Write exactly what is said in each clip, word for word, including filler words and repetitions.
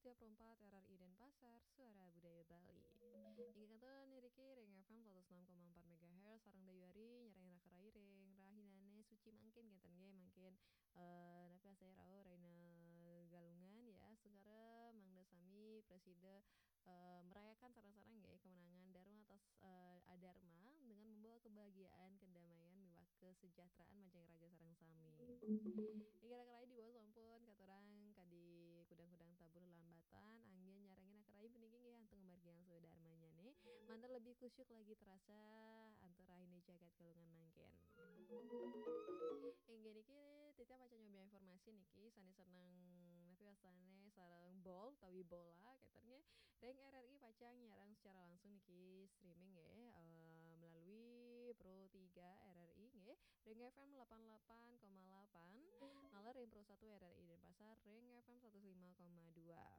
tiga puluh empat R R I Denpasar, Suara Budaya Bali. Ingat kanton niriki Ring F M seratus enam koma empat MHz sareng dayuari nyereng rakerai ring rahinane suci mangkin genten ge mangkin eh napa saya rao Raina Galungan ya Sugara Mangda Sami Preside eh, merayakan sarang-sarang ya kemenangan Dharma atas eh, Adharma dengan membawa kebahagiaan, kedamaian, miwah kesejahteraan manjang raga sarang sami. Hingga rakerai di bawah sampun katorang kadi kudang-kudang tabur lambatan angin nyarangin rakerai peningking ya antung kemargian sudarmanya nih mantan lebih kusyuk lagi terasa antara ini jagat galungan mangkin. Hingga niki tita maca nyoba informasi niki sani seneng tapi asane sareng bol tawi bola katernya Ring R R I pacang nyarang secara langsung niki streaming ya eh, melalui Pro tiga R R I nggih Ring F M delapan puluh delapan koma delapan nalar Ring Pro satu R R I Denpasar Ring F M seratus lima koma dua.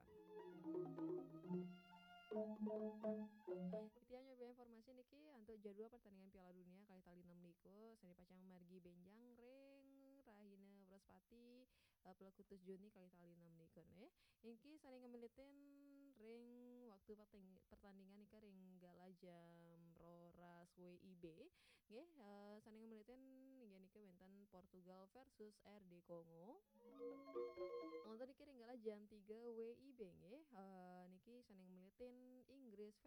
Itia nyoba informasi niki untuk jadwal pertandingan Piala Dunia kali tali enam liku sani pacang margi benjang ring rahina Praspati uh, pelakutus Juni kali tali enam liku nih inki sani ngemilitin ring waktu perting- pertandingan nika ring gala jam roras W I B nggih uh, sani ngemilitin nggih nika benten Portugal versus R D Kongo. Nonton niki ring gala jam tiga W I B nggih uh, niki sani ngemilitin Inggris